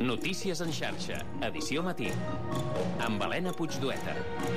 Notícies en xarxa, edició matí, amb Helena Puigdueta.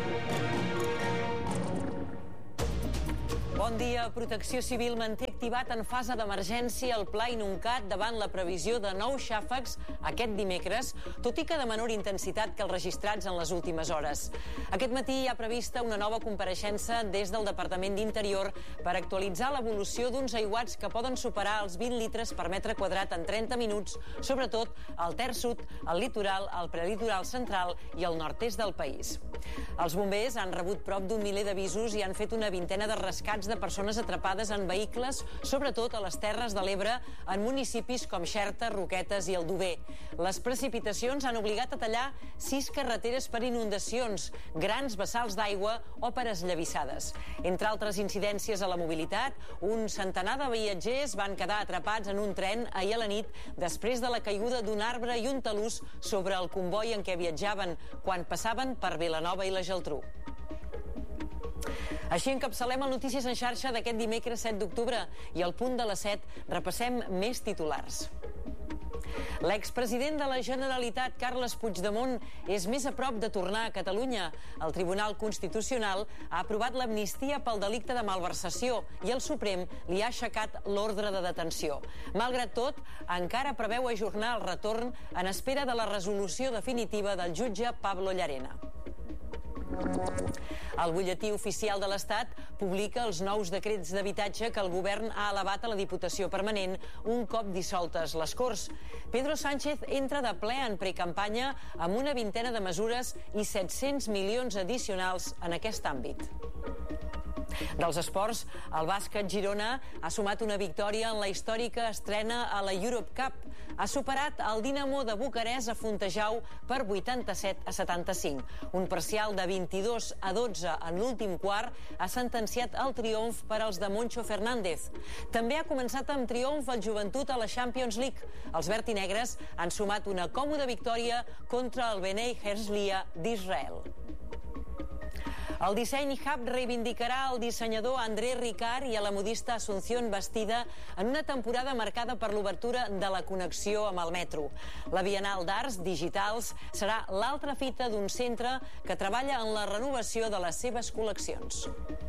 Bon dia. Protecció Civil manté activat en fase d'emergència el Pla Inuncat davant la previsió de nous xàfecs aquest dimecres, tot i que de menor intensitat que els registrats en les últimes hores. Aquest matí hi ha prevista una nova compareixença des del Departament d'Interior per actualitzar l'evolució d'uns aiguats que poden superar els 20 litres per metre quadrat en 30 minuts, sobretot al terç sud, al litoral, al prelitoral central i al nord-est del país. Els bombers han rebut prop d'un miler d'avisos i han fet una vintena de rescats de persones atrapades en vehicles, sobretot a les Terres de l'Ebre, en municipis com Xerta, Roquetes i Aldover. Les precipitacions han obligat a tallar 6 carreteres per inundacions, grans vessals d'aigua o per esllavissades. Entre altres incidències a la mobilitat, un centenar de viatgers van quedar atrapats en un tren ahir a la nit després de la caiguda d'un arbre i un talús sobre el comboi en què viatjaven quan passaven per Vilanova i la Geltrú. Així encapçalem el Notícies en xarxa d'aquest dimecres 7 d'octubre i al punt de les 7 repassem més titulars. L'expresident de la Generalitat, Carles Puigdemont, és més a prop de tornar a Catalunya. El Tribunal Constitucional ha aprovat l'amnistia pel delicte de malversació i el Suprem li ha aixecat l'ordre de detenció. Malgrat tot, encara preveu ajornar el retorn en espera de la resolució definitiva del jutge Pablo Llarena. El butlletí oficial de l'Estat publica els nous decrets d'habitatge que el govern ha elevat a la Diputació Permanent un cop dissoltes les Corts. Pedro Sánchez entra de ple en precampanya amb una vintena de mesures i 700 milions addicionals en aquest àmbit. Dels esports, el bàsquet Girona ha sumat una victòria en la històrica estrena a la Europe Cup. Ha superat el Dinamo de Bucarest a Fontejau per 87-75. Un parcial de 22-12 en l'últim quart ha sentenciat el triomf per als de Moncho Fernández. També ha començat amb triomf el Joventut a la Champions League. Els vertinegres han sumat una còmoda victòria contra el Bnei Herzliya d'Israel. El Disseny Hub reivindicarà el dissenyador André Ricard i a la modista Asunción Bastida en una temporada marcada per l'obertura de la connexió amb el metro. La Bienal d'Arts Digitals serà l'altra fita d'un centre que treballa en la renovació de les seves col·leccions.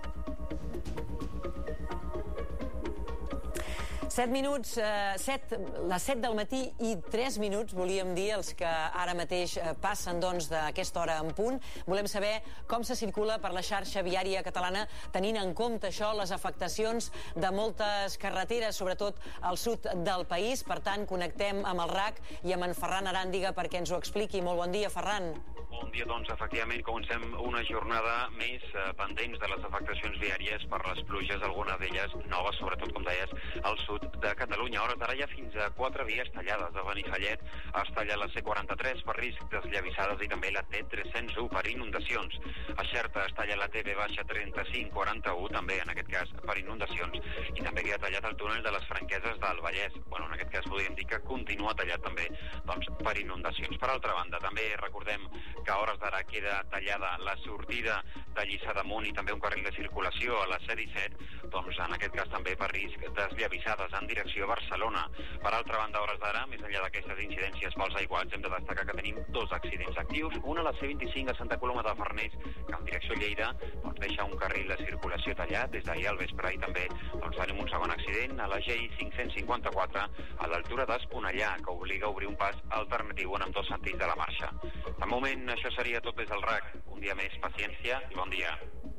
les 7 del matí i 3 minuts, volíem dir, els que ara mateix passen d'aquesta hora en punt. Volem saber com se circula per la xarxa viària catalana, tenint en compte això, les afectacions de moltes carreteres, sobretot al sud del país. Per tant, connectem amb el RAC i amb en Ferran Aràndiga perquè ens ho expliqui. Molt bon dia, Ferran. Bon dia, doncs, efectivament, comencem una jornada més pendents de les afectacions viàries per les pluges, algunes d'elles noves, sobretot, com deies, al sud de Catalunya. A hores d'ara hi ha fins a 4 vies tallades. A Benifallet es talla la C43 per risc d'esllavissades i també la T301 per inundacions. A Xerta es talla la TB-3541, també en aquest cas per inundacions, i també queda tallat el túnel de les Franqueses del Vallès. En aquest cas podríem dir que continua tallat també per inundacions. Per altra banda, també recordem que a hores d'ara queda tallada la sortida de Lliçà d'Amunt i també un carril de circulació a la C17, en aquest cas també per risc d'esllavissades en direcció a Barcelona. Per altra banda, a hores d'ara, més enllà d'aquestes incidències pels aiguats, hem de destacar que tenim 2 accidents actius. Un a la C25 a Santa Coloma de Farners, que en direcció a Lleida deixa un carril de circulació tallat des d'ahir al vespre, i també tenim un segon accident a la GI 554 a l'altura d'Esponellà, que obliga a obrir un pas alternatiu en ambdós sentits de la marxa. De moment, això seria tot des del RAC. Un dia més, paciència i bon dia.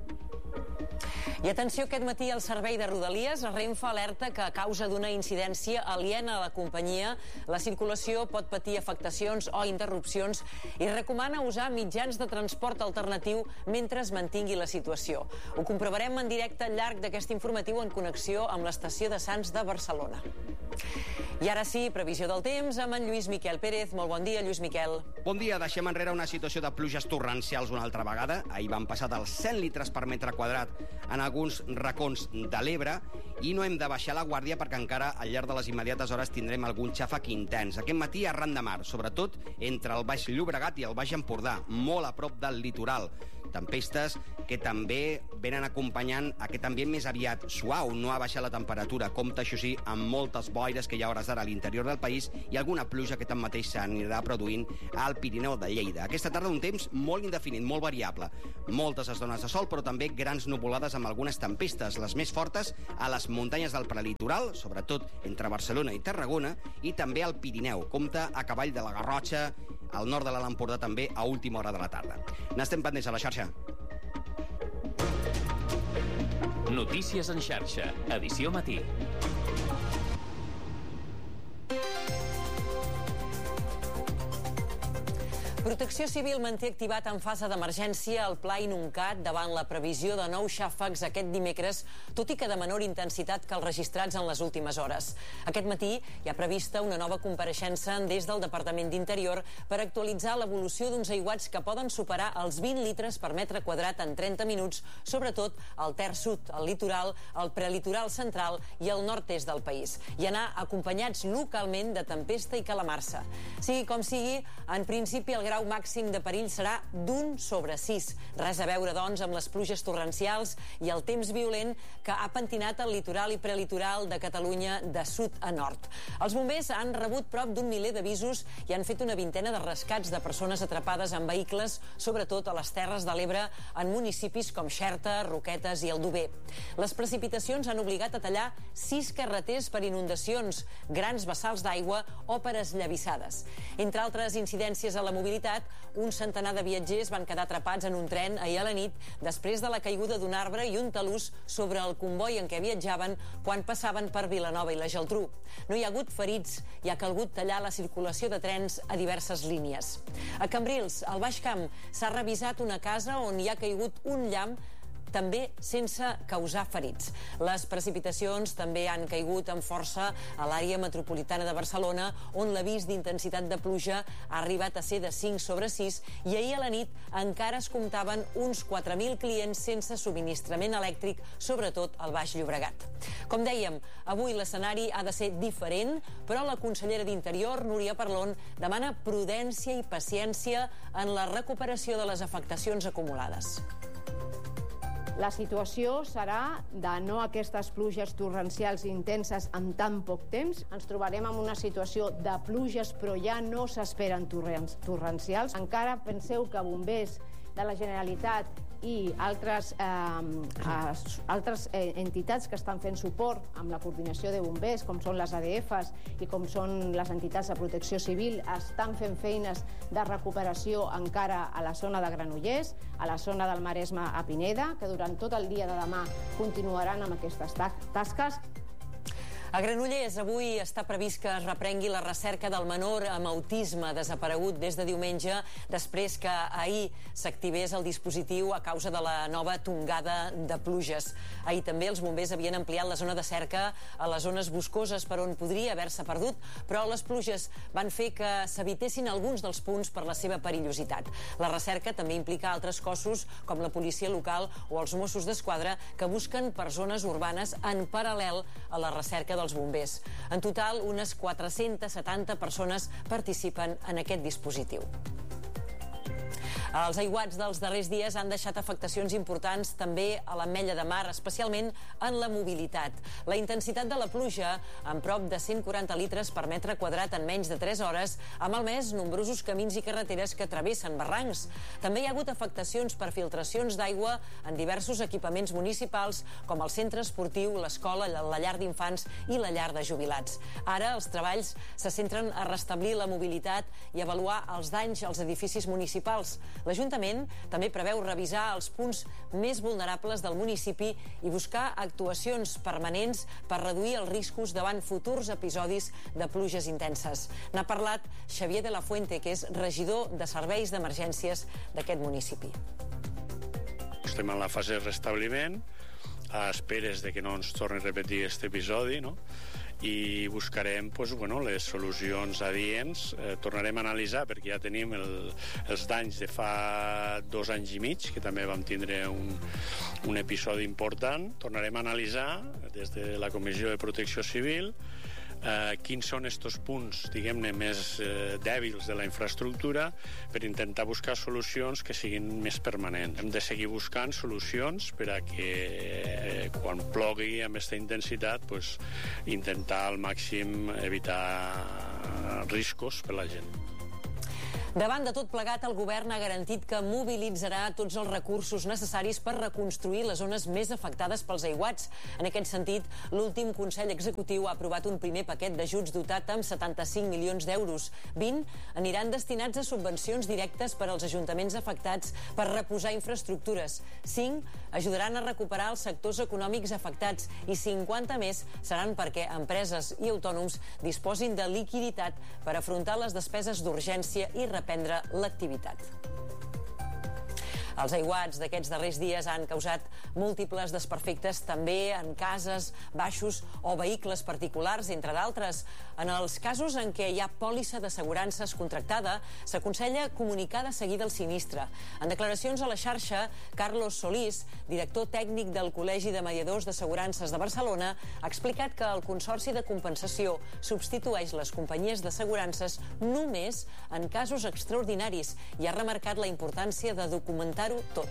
I atenció, aquest matí el servei de Rodalies, Renfe, alerta que a causa d'una incidència aliena a la companyia, la circulació pot patir afectacions o interrupcions i recomana usar mitjans de transport alternatiu mentre es mantingui la situació. Ho comprovarem en directe al llarg d'aquest informatiu en connexió amb l'estació de Sants de Barcelona. I ara sí, previsió del temps amb en Lluís Miquel Pérez. Molt bon dia, Lluís Miquel. Bon dia, deixem enrere una situació de pluges torrencials una altra vegada. Ahir van passar dels 100 litres per metre quadrat en alguns racons de l'Ebre i no hem de baixar la guàrdia perquè encara al llarg de les immediates hores tindrem algun xàfec intens. Aquest matí arran de mar, sobretot entre el Baix Llobregat i el Baix Empordà, molt a prop del litoral. Tempestes que també venen acompanyant aquest ambient més aviat suau, no ha baixat la temperatura. Compte, això sí, amb moltes boires que hi ha hores d'ara a l'interior del país i alguna pluja que tanmateix s'anirà produint al Pirineu de Lleida. Aquesta tarda un temps molt indefinit, molt variable. Moltes estones de sol, però també grans nuvolades amb algunes tempestes, les més fortes a les muntanyes del prelitoral, sobretot entre Barcelona i Tarragona, i també al Pirineu. Compte a cavall de la Garrotxa, al nord de l'Alt Empordà també a última hora de la tarda. N'estem pendents a la xarxa. Notícies en xarxa, edició matí. Protecció Civil manté activat en fase d'emergència el Pla Inuncat davant la previsió de nous xàfecs aquest dimecres, tot i que de menor intensitat que els registrats en les últimes hores. Aquest matí hi ha prevista una nova compareixença des del Departament d'Interior per actualitzar l'evolució d'uns aiguats que poden superar els 20 litres per metre quadrat en 30 minuts, sobretot al terç sud, al litoral, al prelitoral central i al nord-est del país, i anar acompanyats localment de tempesta i calamarsa. Sigui com sigui, en principi el grau màxim de perill serà d'1/6. Res a veure, doncs, amb les pluges torrencials i el temps violent que ha pentinat el litoral i prelitoral de Catalunya de sud a nord. Els bombers han rebut prop d'un miler d'avisos i han fet una vintena de rescats de persones atrapades en vehicles, sobretot a les Terres de l'Ebre, en municipis com Xerta, Roquetes i Aldover. Les precipitacions han obligat a tallar 6 carreters per inundacions, grans vessals d'aigua o per esllavissades. Entre altres incidències a la mobilitat, un centenar de viatgers van quedar atrapats en un tren ahir a la nit després de la caiguda d'un arbre i un talús sobre el comboi en què viatjaven quan passaven per Vilanova i la Geltrú. No hi ha hagut ferits i ha calgut tallar la circulació de trens a diverses línies. A Cambrils, al Baix Camp, s'ha revisat una casa on hi ha caigut un llamp també sense causar ferits. Les precipitacions també han caigut amb força a l'àrea metropolitana de Barcelona, on l'avís d'intensitat de pluja ha arribat a ser de 5/6 i ahir a la nit encara es comptaven uns 4.000 clients sense subministrament elèctric, sobretot al Baix Llobregat. Com dèiem, avui l'escenari ha de ser diferent, però la consellera d'Interior, Núria Parlon, demana prudència i paciència en la recuperació de les afectacions acumulades. La situació serà de no aquestes pluges torrencials intenses en tan poc temps. Ens trobarem en una situació de pluges, però ja no s'esperen torrencials. Encara penseu que bombers de la Generalitat i altres entitats que estan fent suport amb la coordinació de bombers, com són les ADFs i com són les entitats de protecció civil, estan fent feines de recuperació encara a la zona de Granollers, a la zona del Maresme a Pineda, que durant tot el dia de demà continuaran amb aquestes tasques. A Granollers avui està previst que es reprengui la recerca del menor amb autisme desaparegut des de diumenge, després que ahir s'activés el dispositiu a causa de la nova tongada de pluges. Ahir també els bombers havien ampliat la zona de cerca a les zones boscoses per on podria haver-se perdut, però les pluges van fer que s'evitessin alguns dels punts per la seva perillositat. La recerca també implica altres cossos, com la policia local o els Mossos d'Esquadra, que busquen per zones urbanes en paral·lel a la recerca dels bombers. En total, unes 470 persones participen en aquest dispositiu. Els aiguats dels darrers dies han deixat afectacions importants també a l'Ametlla de Mar, especialment en la mobilitat. La intensitat de la pluja, amb prop de 140 litres per metre quadrat en menys de 3 hores, ha malmès nombrosos camins i carreteres que travessen barrancs. També hi ha hagut afectacions per filtracions d'aigua en diversos equipaments municipals, com el centre esportiu, l'escola, la llar d'infants i la llar de jubilats. Ara els treballs se centren a restablir la mobilitat i avaluar els danys als edificis municipals. L'Ajuntament també preveu revisar els punts més vulnerables del municipi i buscar actuacions permanents per reduir els riscos davant futurs episodis de pluges intenses. N'ha parlat Xavier de la Fuente, que és regidor de serveis d'emergències d'aquest municipi. Estem en la fase de restabliment, a esperes de que no ens torni a repetir aquest episodi, no? i buscarem les solucions adients. Tornarem a analitzar, perquè ja tenim els danys de fa 2 anys i mig, que també vam tindre un episodi important. Tornarem a analitzar des de la Comissió de Protecció Civil quins són estos punts, diguem-ne, més dèbils de la infraestructura per intentar buscar solucions que siguin més permanents. Hem de seguir buscant solucions per a que quan plogui amb aquesta intensitat intentar al màxim evitar riscos per la gent. Davant de tot plegat, el govern ha garantit que mobilitzarà tots els recursos necessaris per reconstruir les zones més afectades pels aiguats. En aquest sentit, l'últim Consell Executiu ha aprovat un primer paquet d'ajuts dotat amb 75 milions d'euros. 20 aniran destinats a subvencions directes per als ajuntaments afectats per reposar infraestructures. 5 ajudaran a recuperar els sectors econòmics afectats i 50 més seran perquè empreses i autònoms disposin de liquiditat per afrontar les despeses d'urgència i reprendre l'activitat. Els aiguats d'aquests darrers dies han causat múltiples desperfectes també en cases, baixos o vehicles particulars, entre d'altres. En els casos en què hi ha pòlissa d'assegurances contractada, s'aconsella comunicar de seguida el sinistre. En declaracions a la xarxa, Carlos Solís, director tècnic del Col·legi de Mediadors d'Assegurances de Barcelona, ha explicat que el Consorci de Compensació substitueix les companyies d'assegurances només en casos extraordinaris i ha remarcat la importància de documentar tot.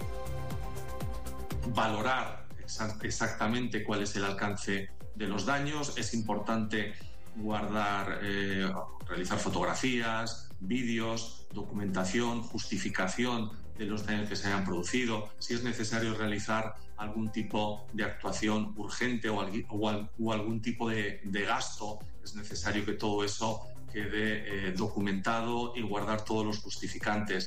Valorar exactamente cuál es el alcance de los daños. Es importante realizar fotografías, vídeos, documentación, justificación de los daños que se hayan producido. Si es necesario realizar algún tipo de actuación urgente o algún tipo de gasto, es necesario que todo eso quede documentado y guardar todos los justificantes.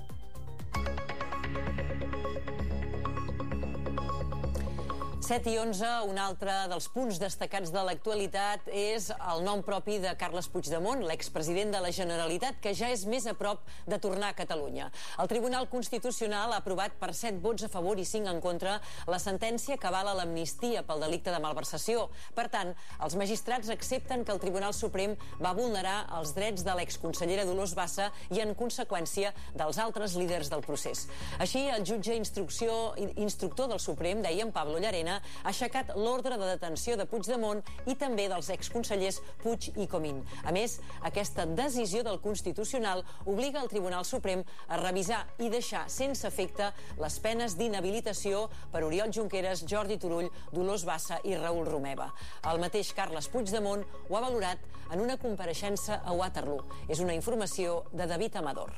7 i 11, un altre dels punts destacats de l'actualitat és el nom propi de Carles Puigdemont, l'expresident de la Generalitat, que ja és més a prop de tornar a Catalunya. El Tribunal Constitucional ha aprovat per 7 vots a favor i 5 en contra la sentència que avala l'amnistia pel delicte de malversació. Per tant, els magistrats accepten que el Tribunal Suprem va vulnerar els drets de l'exconsellera Dolors Bassa i, en conseqüència, dels altres líders del procés. Així, el jutge instructor del Suprem, deia Pablo Llarena, ha aixecat l'ordre de detenció de Puigdemont i també dels exconsellers Puig i Comín. A més, aquesta decisió del Constitucional obliga el Tribunal Suprem a revisar i deixar sense efecte les penes d'inhabilitació per Oriol Junqueras, Jordi Turull, Dolors Bassa i Raül Romeva. El mateix Carles Puigdemont ho ha valorat en una compareixença a Waterloo. És una informació de David Amador.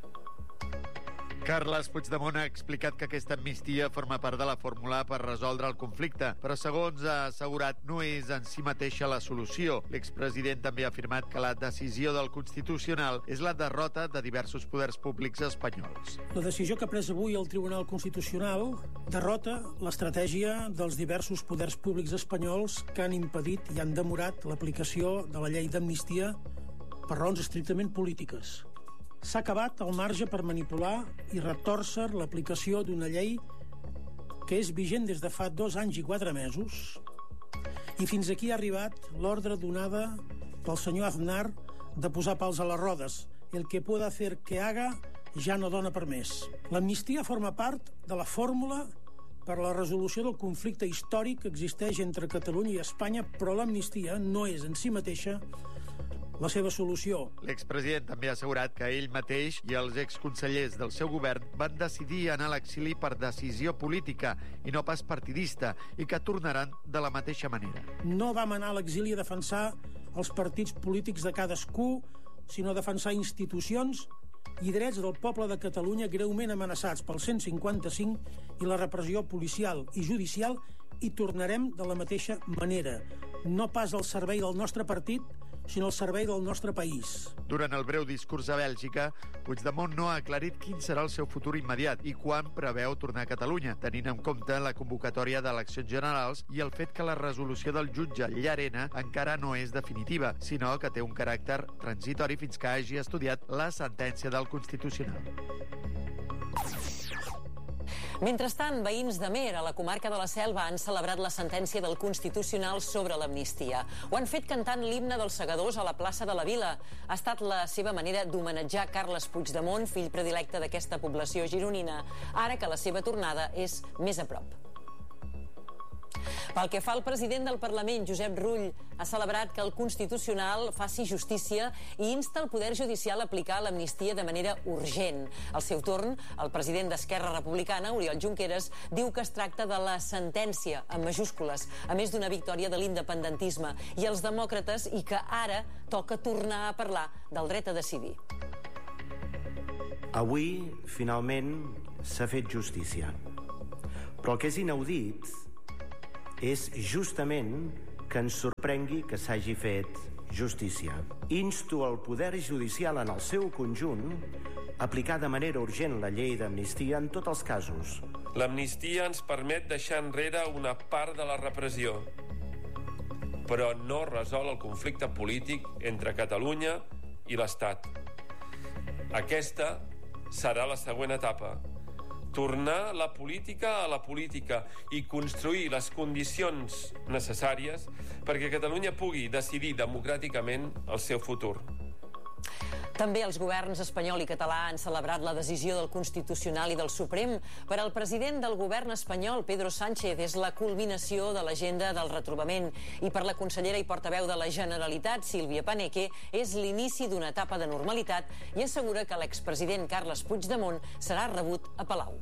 Carles Puigdemont ha explicat que aquesta amnistia forma part de la fórmula per resoldre el conflicte, però segons ha assegurat no és en si mateixa la solució. L'expresident també ha afirmat que la decisió del Constitucional és la derrota de diversos poders públics espanyols. La decisió que ha pres avui el Tribunal Constitucional derrota l'estratègia dels diversos poders públics espanyols que han impedit i han demorat l'aplicació de la llei d'amnistia per raons estrictament polítiques. S'ha acabat el marge per manipular i retòrcer l'aplicació d'una llei que és vigent des de fa 2 anys i 4 mesos i fins aquí ha arribat l'ordre donada pel senyor Aznar de posar pals a les rodes. El que pueda hacer que haga ja no dona per més. L'amnistia forma part de la fórmula per a la resolució del conflicte històric que existeix entre Catalunya i Espanya, però l'amnistia no és en si mateixa la seva solució. L'expresident també ha assegurat que ell mateix i els exconsellers del seu govern van decidir anar a l'exili per decisió política i no pas partidista i que tornaran de la mateixa manera. No vam anar a l'exili a defensar els partits polítics de cadascú, sinó a defensar institucions i drets del poble de Catalunya greument amenaçats pel 155 i la repressió policial i judicial, i tornarem de la mateixa manera. No pas al servei del nostre partit, sinó al servei del nostre país. Durant el breu discurs a Bèlgica, Puigdemont no ha aclarit quin serà el seu futur immediat i quan preveu tornar a Catalunya, tenint en compte la convocatòria d'eleccions generals i el fet que la resolució del jutge Llarena encara no és definitiva, sinó que té un caràcter transitori fins que hagi estudiat la sentència del Constitucional. Mentrestant, veïns d'Amer, a la comarca de la Selva, han celebrat la sentència del Constitucional sobre l'amnistia. Ho han fet cantant l'himne dels segadors a la plaça de la Vila. Ha estat la seva manera d'homenatjar Carles Puigdemont, fill predilecte d'aquesta població gironina, ara que la seva tornada és més a prop. Pel que fa al president del Parlament, Josep Rull, ha celebrat que el Constitucional faci justícia i insta el Poder Judicial a aplicar l'amnistia de manera urgent. Al seu torn, el president d'Esquerra Republicana, Oriol Junqueras, diu que es tracta de la sentència, amb majúscules, a més d'una victòria de l'independentisme i els demòcrates, i que ara toca tornar a parlar del dret a decidir. Avui, finalment, s'ha fet justícia. Però el que és inaudit és justament que ens sorprengui que s'hagi fet justícia. Insto el Poder Judicial en el seu conjunt a aplicar de manera urgent la llei d'amnistia en tots els casos. L'amnistia ens permet deixar enrere una part de la repressió, però no resol el conflicte polític entre Catalunya i l'Estat. Aquesta serà la següent etapa. Tornar la política a la política i construir les condicions necessàries perquè Catalunya pugui decidir democràticament el seu futur. També els governs espanyol i català han celebrat la decisió del Constitucional i del Suprem. Per al president del govern espanyol, Pedro Sánchez, és la culminació de l'agenda del retrobament. I per la consellera i portaveu de la Generalitat, Sílvia Paneque, és l'inici d'una etapa de normalitat i assegura que l'expresident Carles Puigdemont serà rebut a Palau.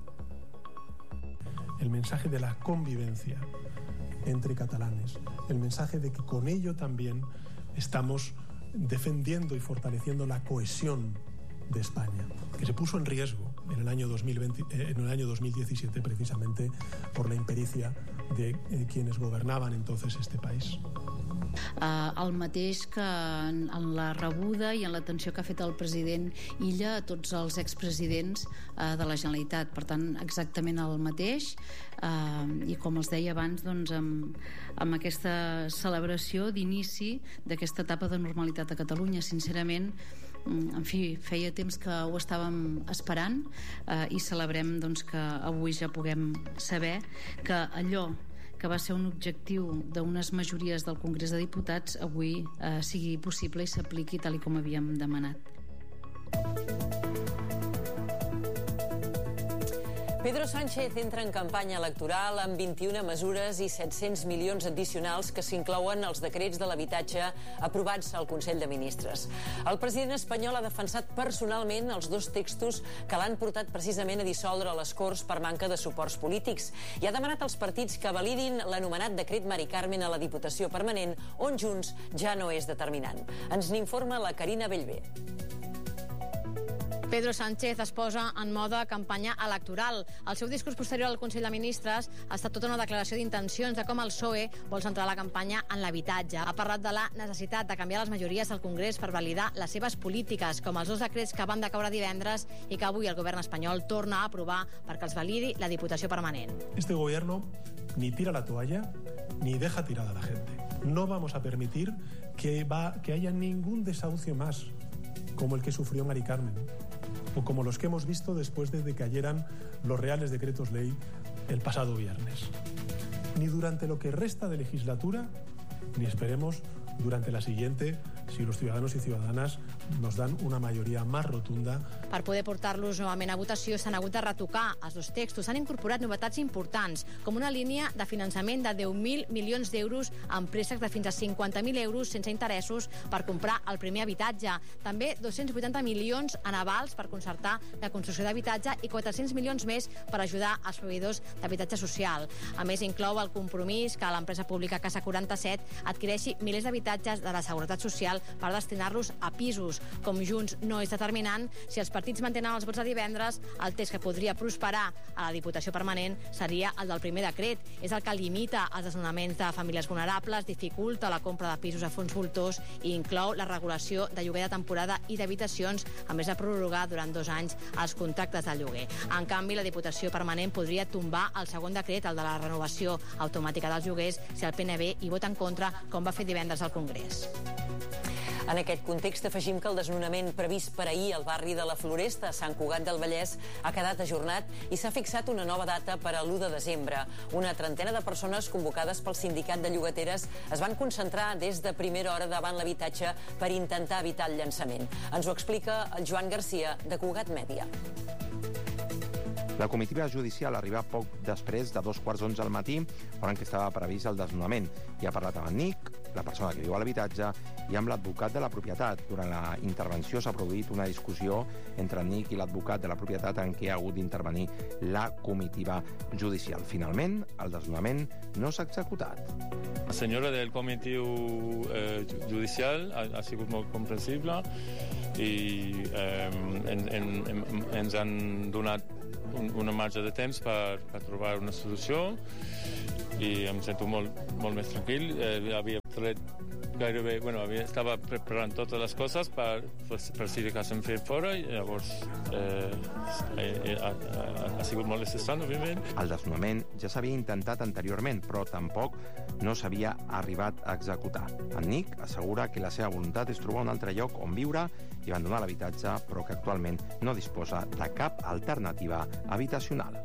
El mensaje de la convivencia entre catalanes, el mensaje de que con ello también estamos defendiendo y fortaleciendo la cohesión de España, que se puso en riesgo en el año 2017 precisamente por la impericia de quienes gobernaban entonces este país. El mateix que en la rebuda i en l'atenció que ha fet el president Illa a tots els expresidents de la Generalitat. Per tant, exactament el mateix, i com els deia abans, doncs, amb aquesta celebració d'inici d'aquesta etapa de normalitat a Catalunya. Sincerament, en fi, feia temps que ho estàvem esperant, i celebrem doncs, que avui ja puguem saber que allò que va ser un objectiu d'unes majories del Congrés de Diputats avui sigui possible i s'apliqui tal com havíem demanat. Pedro Sánchez entra en campanya electoral amb 21 mesures i 700 milions addicionals que s'inclouen als decrets de l'habitatge aprovats al Consell de Ministres. El president espanyol ha defensat personalment els dos textos que l'han portat precisament a dissoldre les Corts per manca de suports polítics i ha demanat als partits que validin l'anomenat decret Mari Carmen a la Diputació Permanent, on Junts ja no és determinant. Ens n'informa la Carina Bellver. Pedro Sánchez es posa en mode campanya electoral. El seu discurs posterior al Consell de Ministres ha estat tota una declaració d'intencions de com el PSOE vol centrar la campanya en l'habitatge. Ha parlat de la necessitat de canviar les majories al Congrés per validar les seves polítiques, com els dos decrets que van decaure divendres i que avui el govern espanyol torna a aprovar perquè els validi la Diputació Permanent. Este gobierno ni tira la toalla ni deja tirada a la gente. No vamos a permitir que haya ningún desahucio más como el que sufrió Mari Carmen, o como los que hemos visto después de que cayeran los reales decretos ley el pasado viernes. Ni durante lo que resta de legislatura, ni esperemos durante la siguiente, si los ciudadanos y ciudadanas nos dan una majoria més rotunda. Per poder portar-los novament a votació s'han hagut de retocar els dos textos. S'han incorporat novetats importants, com una línia de finançament de 10.000 milions d'euros amb préstecs de fins a 50.000 euros sense interessos per comprar el primer habitatge. També 280 milions en avals per concertar la construcció d'habitatge i 400 milions més per ajudar els proveïdors d'habitatge social. A més, inclou el compromís que l'empresa pública Casa 47 adquireixi milers d'habitatges de la Seguretat Social per destinar-los a pisos. Com Junts no és determinant, si els partits mantenen els vots de divendres, el text que podria prosperar a la Diputació Permanent seria el del primer decret. És el que limita els desnonaments de famílies vulnerables, dificulta la compra de pisos a fons voltors i inclou la regulació de lloguer de temporada i d'habitacions, a més de prorrogar durant 2 anys els contractes de lloguer. En canvi, la Diputació Permanent podria tombar el segon decret, el de la renovació automàtica dels lloguers, si el PNB hi vota en contra, com va fer divendres al Congrés. En aquest context afegim que el desnonament previst per ahir al barri de la Floresta, a Sant Cugat del Vallès, ha quedat ajornat i s'ha fixat una nova data per a l'1 de desembre. Una trentena de persones convocades pel sindicat de llogateres es van concentrar des de primera hora davant l'habitatge per intentar evitar el llançament. Ens ho explica el Joan Garcia, de Cugat Mèdia. La comitiva judicial arriba poc després de 2:15 al matí, hora en què estava previst el desnonament, i ha parlat amb en Nick, la persona que viu a l'habitatge, i amb l'advocat de la propietat. Durant la intervenció s'ha produït una discussió entre en Nick i l'advocat de la propietat en què ha hagut d'intervenir la comitiva judicial. Finalment, el desnonament no s'ha executat. La senyora del comitiu judicial ha sigut molt comprensible i ens han donat una marge de temps per trobar una solució i em sento molt més tranquil. Havia tret gairebé... estava preparant totes les coses per si de cas em feien fora i llavors ha sigut molt estressant, òbviament. El desnonament ja s'havia intentat anteriorment, però tampoc no s'havia arribat a executar. En Nick assegura que la seva voluntat és trobar un altre lloc on viure i abandonar l'habitatge, però que actualment no disposa de cap alternativa habitacional.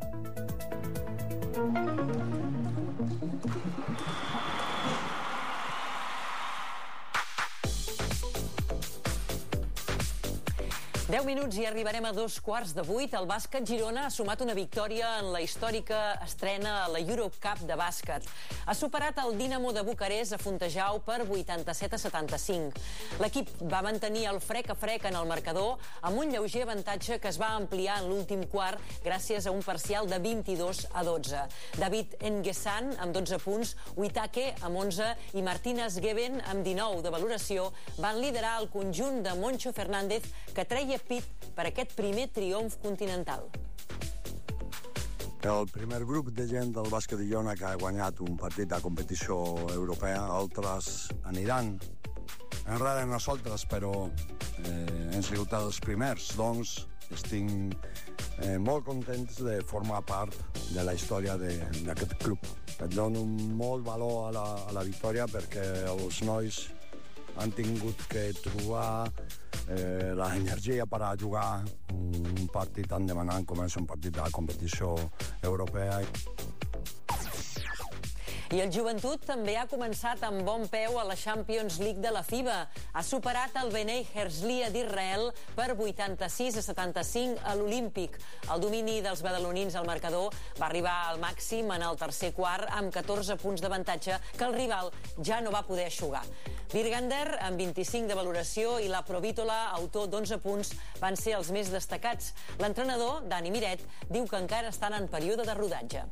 10 minuts i arribarem a 7:15. El bàsquet Girona ha sumat una victòria en la històrica estrena a la Eurocup de bàsquet. Ha superat el Dinamo de Bucarest a Fontejau per 87-75. L'equip va mantenir el frec a frec en el marcador amb un lleuger avantatge que es va ampliar en l'últim quart gràcies a un parcial de 22-12. David Enguessan amb 12 punts, Uitake amb 11 i Martínez Geben amb 19 de valoració van liderar el conjunt de Moncho Fernández, que treia pit per aquest primer triomf continental. El primer grup de gent del bàsquet de Girona que ha guanyat un partit de competició europea, altres aniran enrere nosaltres, però hem sigut els primers. Doncs estic molt contents de formar part de la història d'aquest club. Et dono molt valor a la victòria perquè els nois han tingut que trobar l'energia per a jugar un partit tan demanant com és un partit de competició europea. I el Joventut també ha començat amb bon peu a la Champions League de la FIBA. Ha superat el Bnei Herzliya d'Israel per 86-75 a l'Olímpic. El domini dels badalonins al marcador va arribar al màxim en el tercer quart amb 14 punts d'avantatge que el rival ja no va poder eixugar. Virgander, amb 25 de valoració, i la Provítola, autor d'11 punts, van ser els més destacats. L'entrenador, Dani Miret, diu que encara estan en període de rodatge.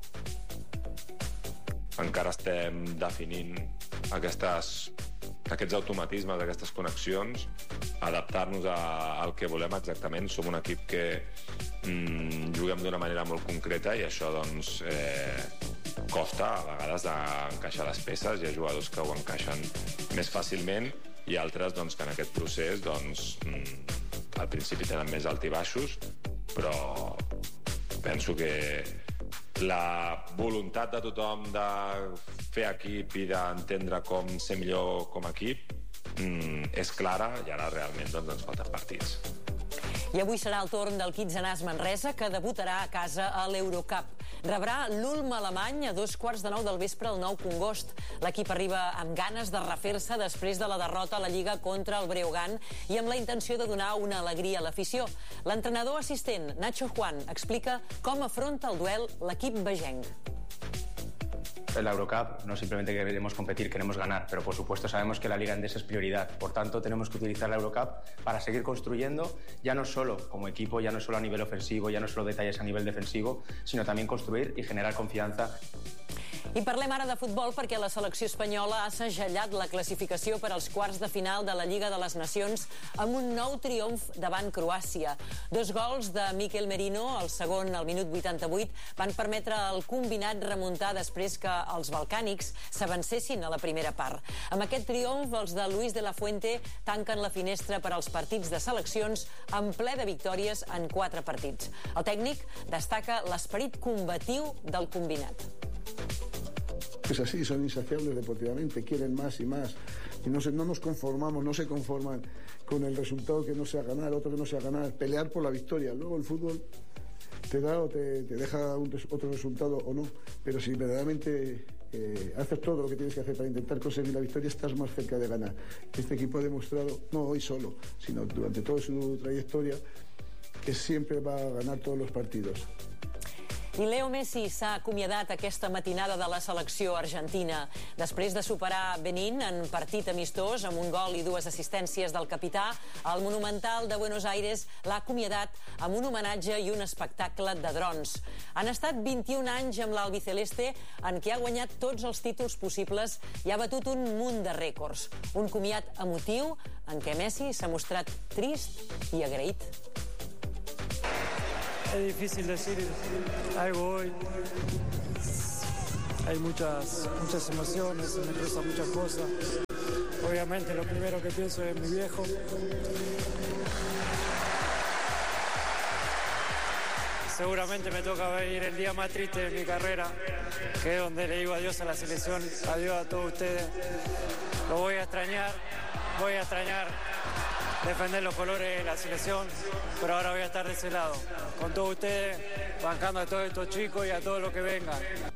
Encara estem definint aquests automatismes, aquestes connexions, adaptar-nos al que volem exactament. Som un equip que juguem d'una manera molt concreta i això doncs costa a vegades d'encaixar les peces. Hi ha jugadors que ho encaixen més fàcilment i altres doncs, que en aquest procés al principi tenen més alt i baixos, però penso que la voluntat de tothom de fer equip i d'entendre com ser millor com a equip és clara i ara realment doncs, ens falten partits. I avui serà el torn del Kitsenàs Manresa, que debutarà a casa a l'Eurocup. Rebrà l'Ulm alemany a 9:15 del vespre al Nou Congost. L'equip arriba amb ganes de refer-se després de la derrota a la Lliga contra el Breogán i amb la intenció de donar una alegria a l'afició. L'entrenador assistent, Nacho Juan, explica com afronta el duel l'equip begenc. En la Eurocup no simplemente queremos competir, queremos ganar, pero por supuesto sabemos que la Liga Endesa es prioridad. Por tanto, tenemos que utilizar la Eurocup para seguir construyendo, ya no solo como equipo, ya no solo a nivel ofensivo, ya no solo detalles a nivel defensivo, sino también construir y generar confianza. I parlem ara de futbol perquè la selecció espanyola ha segellat la classificació per als quarts de final de la Lliga de les Nacions amb un nou triomf davant Croàcia. 2 gols de Mikel Merino, el segon al minut 88, van permetre al combinat remuntar després que els balcànics s'avancessin a la primera part. Amb aquest triomf, els de Luis de la Fuente tanquen la finestra per als partits de seleccions en ple de victòries en 4 partits. El tècnic destaca l'esperit combatiu del combinat. Es así, son insaciables deportivamente, quieren más y más. Y no nos conformamos, no se conforman con el resultado que no sea ganar, otro que no sea ganar, pelear por la victoria. Luego el fútbol te da o te deja otro resultado o no, pero si verdaderamente haces todo lo que tienes que hacer para intentar conseguir la victoria, estás más cerca de ganar. Este equipo ha demostrado, no hoy solo, sino durante toda su trayectoria, que siempre va a ganar todos los partidos. I Leo Messi s'ha acomiadat aquesta matinada de la selecció argentina. Després de superar Benín en partit amistós amb un gol i 2 assistències del capità, el Monumental de Buenos Aires l'ha acomiadat amb un homenatge i un espectacle de drons. Han estat 21 anys amb l'albiceleste en què ha guanyat tots els títols possibles i ha batut un munt de rècords. Un comiat emotiu en què Messi s'ha mostrat trist i agraït. Es difícil decir algo hoy. Hay muchas emociones, me cruzan muchas cosas. Obviamente lo primero que pienso es mi viejo. Seguramente me toca venir el día más triste de mi carrera, que es donde le digo adiós a la selección, adiós a todos ustedes. Lo voy a extrañar defender los colores de la selección, pero ahora voy a estar de ese lado, con todos ustedes, bancando a todos estos chicos y a todos los que vengan.